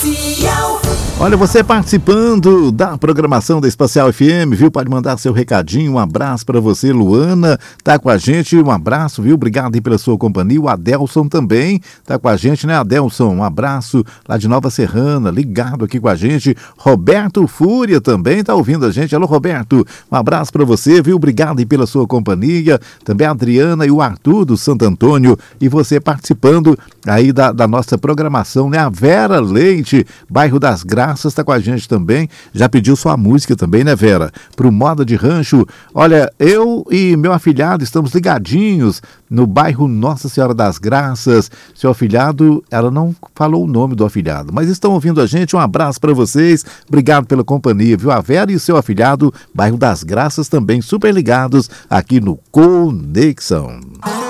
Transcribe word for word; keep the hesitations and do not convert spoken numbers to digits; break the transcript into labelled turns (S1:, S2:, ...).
S1: Comercial.
S2: Olha, você participando da programação da Espacial F M, viu? Pode mandar seu recadinho, um abraço para você, Luana, tá com a gente, um abraço, viu? Obrigado aí pela sua companhia, o Adelson também tá com a gente, né, Adelson? Um abraço lá de Nova Serrana, ligado aqui com a gente, Roberto Fúria também tá ouvindo a gente, alô Roberto, um abraço para você, viu? Obrigado aí pela sua companhia, também a Adriana e o Arthur do Santo Antônio, e você participando aí da, da nossa programação, né? A Vera Leite, bairro das Graças, está com a gente também, já pediu sua música também, né, Vera? Pro Moda de Rancho. Olha, eu e meu afilhado estamos ligadinhos no bairro Nossa Senhora das Graças. Seu afilhado, ela não falou o nome do afilhado, mas estão ouvindo a gente, um abraço para vocês, obrigado pela companhia, viu? A Vera e o seu afilhado, bairro das Graças também, super ligados aqui no Conexão.